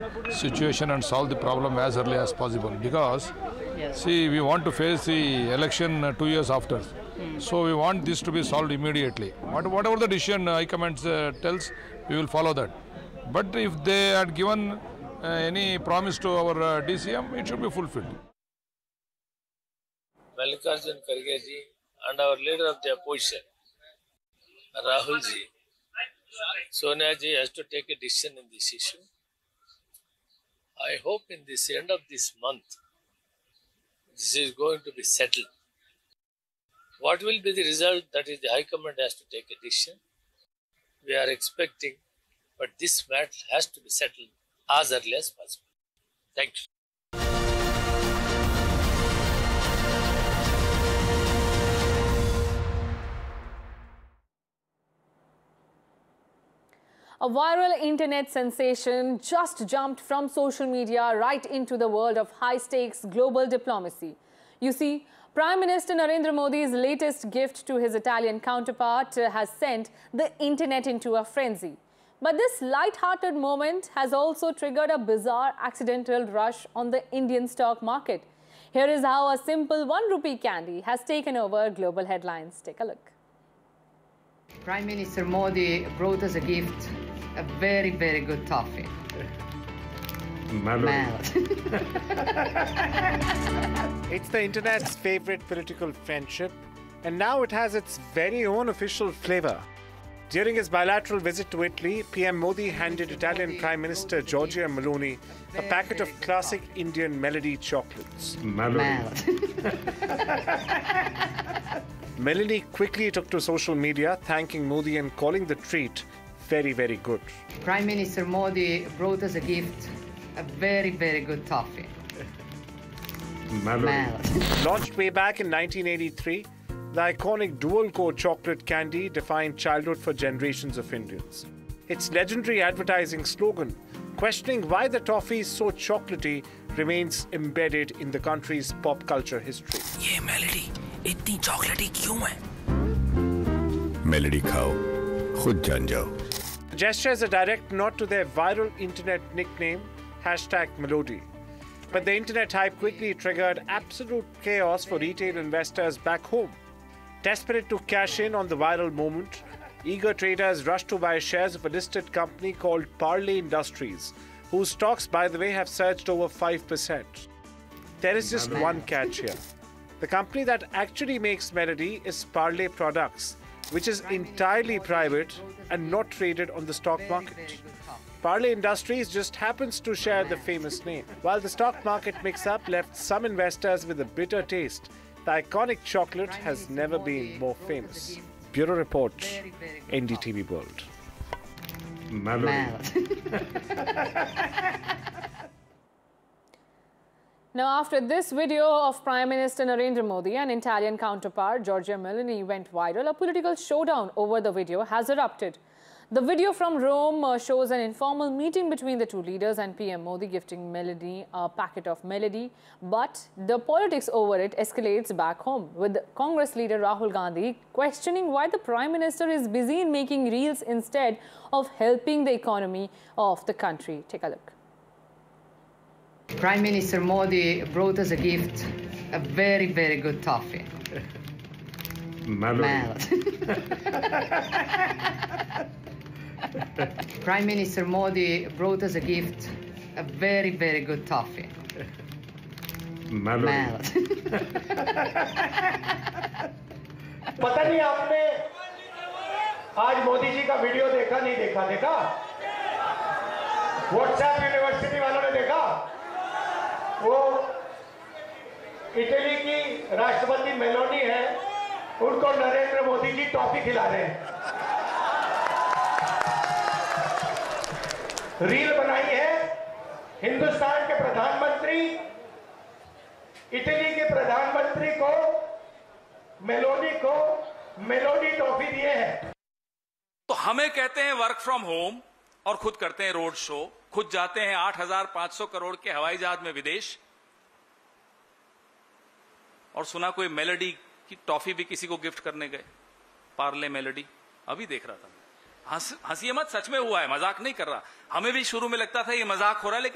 situation and solve the problem as early as possible, because see, we want to face the election 2 years after. So we want this to be solved immediately. Whatever the decision High Command tells, we will follow that. But if they had given any promise to our DCM, it should be fulfilled. Mallikarjun Kharge ji and our leader of the opposition, Rahul ji, Sonia ji has to take a decision in this issue. I hope in this end of this month, this is going to be settled. What will be the result? That is, the High Command has to take a decision. We are expecting, but this matter has to be settled as early as possible. Thank you. A viral internet sensation just jumped from social media right into the world of high-stakes global diplomacy. You see, Prime Minister Narendra Modi's latest gift to his Italian counterpart has sent the internet into a frenzy. But this light-hearted moment has also triggered a bizarre accidental rush on the Indian stock market. Here is how a simple 1 rupee candy has taken over global headlines. Take a look. Prime Minister Modi brought us a gift, a very, very good toffee. It's the internet's favorite political friendship, and now it has its very own official flavor. During his bilateral visit to Italy, PM Modi handed Italian Prime Minister Giorgia Meloni a packet of classic Indian Melody chocolates. Melanie quickly took to social media, thanking Modi and calling the treat very, very good. Prime Minister Modi brought us a gift, a very, very good toffee. Launched way back in 1983, the iconic dual-core chocolate candy defined childhood for generations of Indians. Its legendary advertising slogan, questioning why the toffee is so chocolatey, remains embedded in the country's pop culture history. ये melody इतनी चॉकलेटी क्यों है? Melody खाओ, खुद जान जाओ. The gesture is a direct nod to their viral internet nickname, #Melody. But the internet hype quickly triggered absolute chaos for retail investors back home. Desperate to cash in on the viral moment, eager traders rushed to buy shares of a listed company called Parle Industries, whose stocks, by the way, have surged over 5%. There is just one catch here. The company that actually makes Melody is Parle Products, which is entirely private and not traded on the stock market. Parle Industries just happens to share the famous name. While the stock market mix-up left some investors with a bitter taste, the iconic chocolate has never been more famous. Bureau Report, NDTV World. Now, after this video of Prime Minister Narendra Modi and Italian counterpart Giorgia Meloni went viral, a political showdown over the video has erupted. The video from Rome shows an informal meeting between the two leaders and PM Modi gifting Melody a packet of Melody. But the politics over it escalates back home, with Congress leader Rahul Gandhi questioning why the Prime Minister is busy in making reels instead of helping the economy of the country. Take a look. Prime Minister Modi brought us a gift, a very, very good toffee. Prime Minister Modi brought us a gift, a very, very good toffee. पता नहीं आपने आज मोदी जी का video देखा नहीं देखा WhatsApp university वालों ने देखा वो इटली की राष्ट्रपति मेलोनी है उनको नरेंद्र मोदी जी टॉफी खिला रहे हैं रील बनाई है हिंदुस्तान के प्रधानमंत्री इटली के प्रधानमंत्री को मेलोडी टॉफी दिए हैं। तो हमें कहते हैं वर्क फ्रॉम होम और खुद करते हैं रोड शो, खुद जाते हैं 8,500 करोड़ के हवाई जहाज में विदेश, और सुना कोई मेलोडी की टॉफी भी किसी को गिफ्ट करने गए, पार्ले मेलोडी। अभी देख रहा था, हंसिए मत, सच में हुआ है, मजाक नहीं कर रहा। हमें भी शुरू में लगता था ये मजाक हो रहा है, लेकिन